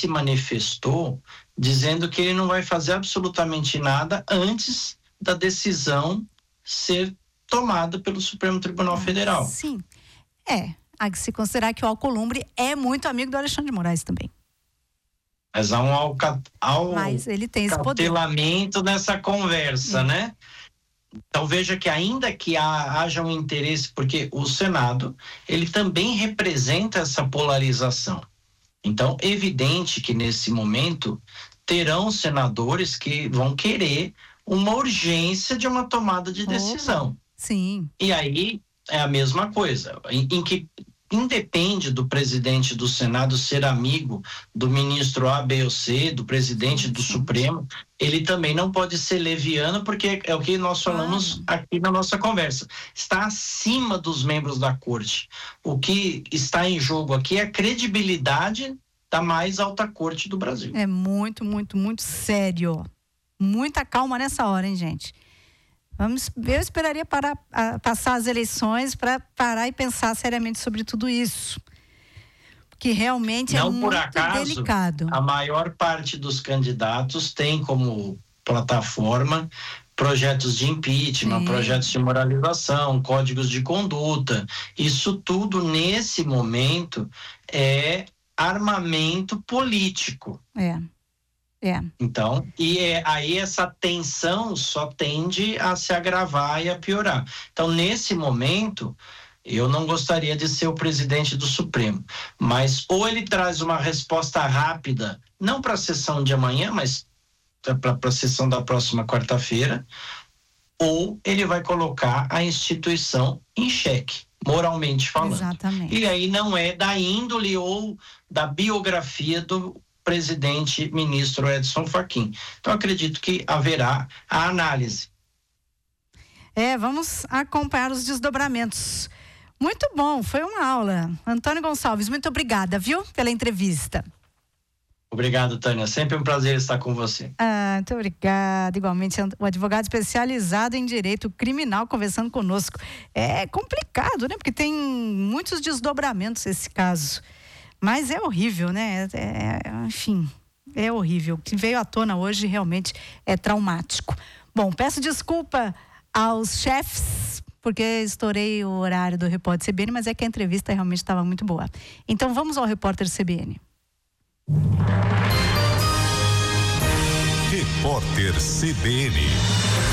se manifestou dizendo que ele não vai fazer absolutamente nada antes da decisão ser tomada pelo Supremo Tribunal Federal. Sim, há que se considerar que o Alcolumbre é muito amigo do Alexandre de Moraes também. Mas há Mas ele tem esse poder. cautelamento nessa conversa, né? Então veja que ainda que haja um interesse, porque o Senado, ele também representa essa polarização. Então, evidente que nesse momento terão senadores que vão querer uma urgência de uma tomada de decisão. Sim. E aí é a mesma coisa, em que independe do presidente do Senado ser amigo do ministro A, B ou C, do presidente do Supremo, ele também não pode ser leviano, porque é o que nós falamos aqui na nossa conversa. Está acima dos membros da corte. O que está em jogo aqui é a credibilidade da mais alta corte do Brasil. É muito, muito, muito sério. Muita calma nessa hora, hein, gente? Eu esperaria passar as eleições para parar e pensar seriamente sobre tudo isso. Porque realmente não é muito por acaso, delicado. A maior parte dos candidatos tem como plataforma projetos de impeachment, projetos de moralização, códigos de conduta. Isso tudo, nesse momento, é armamento político. Então, aí essa tensão só tende a se agravar e a piorar. Então, nesse momento, eu não gostaria de ser o presidente do Supremo, mas ou ele traz uma resposta rápida, não para a sessão de amanhã, mas para a sessão da próxima quarta-feira, ou ele vai colocar a instituição em xeque, moralmente falando. Exatamente. E aí não é da índole ou da biografia do presidente ministro Edson Fachin. Então acredito que haverá a análise. Vamos acompanhar os desdobramentos. Muito bom, foi uma aula. Antônio Gonçalves, muito obrigada, viu, pela entrevista. Obrigado, Tânia. Sempre um prazer estar com você. Muito obrigada. Igualmente, o advogado especializado em direito criminal conversando conosco. É complicado, né? Porque tem muitos desdobramentos esse caso. Mas é horrível, né? Enfim, é horrível. O que veio à tona hoje realmente é traumático. Bom, peço desculpa aos chefes, porque estourei o horário do repórter CBN, mas é que a entrevista realmente estava muito boa. Então vamos ao repórter CBN. Repórter CBN.